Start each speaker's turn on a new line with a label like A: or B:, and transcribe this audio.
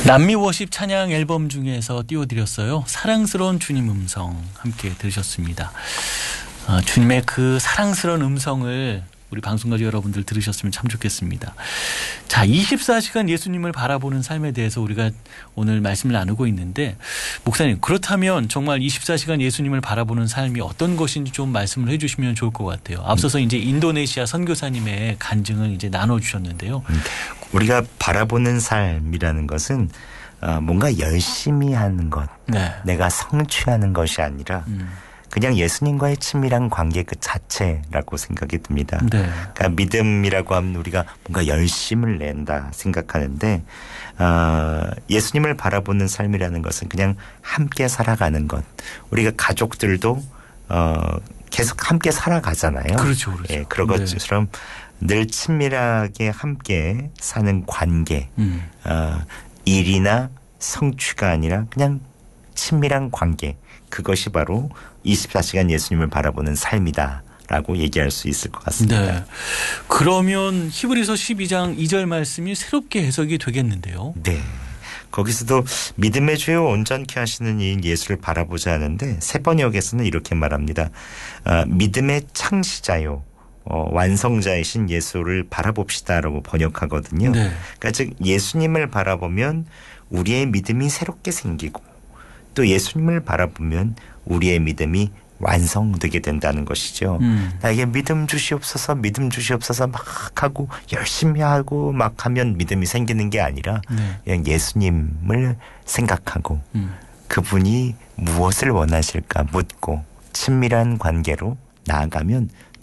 A: 남미 워십 찬양 앨범 중에서 띄워드렸어요. 사랑스러운 주님 음성 함께 들으셨습니다. 주님의 그 사랑스러운 음성을 우리 방송가족 여러분들 들으셨으면 참 좋겠습니다. 자, 24시간 예수님을 바라보는 삶에 대해서 우리가 오늘 말씀을 나누고 있는데, 목사님, 그렇다면 정말 24시간 예수님을 바라보는 삶이 어떤 것인지 좀 말씀을 해 주시면 좋을 것 같아요. 앞서서 이제 인도네시아 선교사님의 간증을 이제 나눠주셨는데요.
B: 우리가 바라보는 삶이라는 것은 뭔가 열심히 하는 것,
A: 네.
B: 내가 성취하는 것이 아니라 그냥 예수님과의 친밀한 관계 그 자체라고 생각이 듭니다.
A: 네.
B: 그러니까 믿음이라고 하면 우리가 뭔가 열심을 낸다 생각하는데 예수님을 바라보는 삶이라는 것은 그냥 함께 살아가는 것. 우리가 가족들도 계속 함께 살아가잖아요.
A: 그렇죠. 그렇죠.
B: 예, 그런 것처럼 늘 친밀하게 함께 사는 관계. 일이나 성취가 아니라 그냥 친밀한 관계. 그것이 바로 24시간 예수님을 바라보는 삶이다라고 얘기할 수 있을 것 같습니다.
A: 네. 그러면 히브리서 12장 2절 말씀이 새롭게 해석이 되겠는데요.
B: 네. 거기서도 믿음의 주요 온전케 하시는 이인 예수를 바라보자 하는데 새 번역에서는 이렇게 말합니다. 믿음의 창시자요. 완성자이신 예수를 바라봅시다라고 번역하거든요.
A: 네.
B: 그러니까 즉 예수님을 바라보면 우리의 믿음이 새롭게 생기고 또 예수님을 바라보면 우리의 믿음이 완성되게 된다는 것이죠. 나에게 믿음 주시옵소서 막 하고 열심히 하고 막 하면 믿음이 생기는 게 아니라 그냥 예수님을 생각하고 그분이 무엇을 원하실까 묻고 친밀한 관계로 나아가면